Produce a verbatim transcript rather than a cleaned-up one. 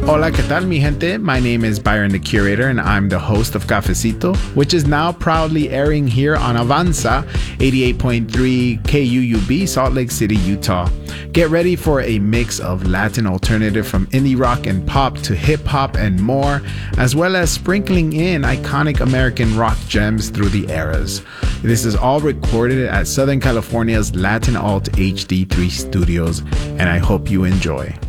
Hola, ¿qué tal, mi gente? My name is Byron the Curator, and I'm the host of Cafecito, which is now proudly airing here on Avanza, eighty-eight point three K U U B, Salt Lake City, Utah. Get ready for a mix of Latin alternative from indie rock and pop to hip-hop and more, as well as sprinkling in iconic American rock gems through the eras. This is all recorded at Southern California's Latin Alt H D three Studios, and I hope you enjoy.